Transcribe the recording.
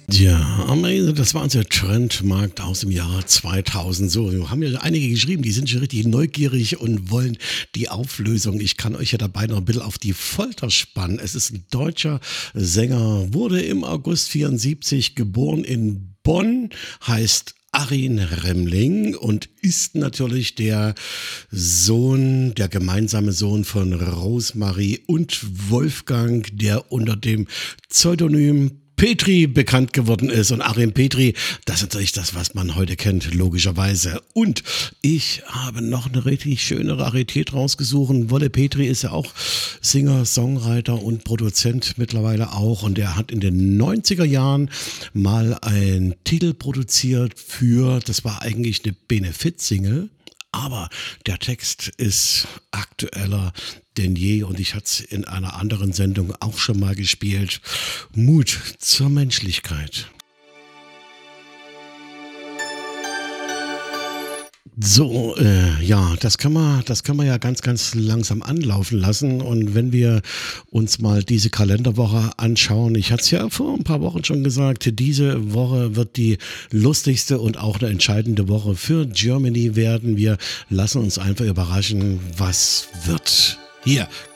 Ja, am Ende, das war unser Trendmarkt aus dem Jahr 2000. So, wir haben ja einige geschrieben, die sind schon richtig neugierig und wollen die Auflösung. Ich kann euch ja dabei noch ein bisschen auf die Folter spannen. Es ist ein deutscher Sänger, wurde im August 74 geboren in Bonn, heißt Arin Remling und ist natürlich der Sohn, der gemeinsame Sohn von Rosemarie und Wolfgang, der unter dem Pseudonym Petri bekannt geworden ist. Und Arin Petri, das ist natürlich das, was man heute kennt, logischerweise. Und ich habe noch eine richtig schöne Rarität rausgesucht. Wolle Petri ist ja auch Singer, Songwriter und Produzent mittlerweile auch. Und er hat in den 90er Jahren mal einen Titel produziert für, das war eigentlich eine Benefit-Single. Aber der Text ist aktueller denn je und ich hatte es in einer anderen Sendung auch schon mal gespielt. Mut zur Menschlichkeit. So, ja, das kann man ja ganz langsam anlaufen lassen. Und wenn wir uns mal diese Kalenderwoche anschauen, ich hatte es ja vor ein paar Wochen schon gesagt, diese Woche wird die lustigste und auch eine entscheidende Woche für Germany werden. Wir lassen uns einfach überraschen, was wird. Hier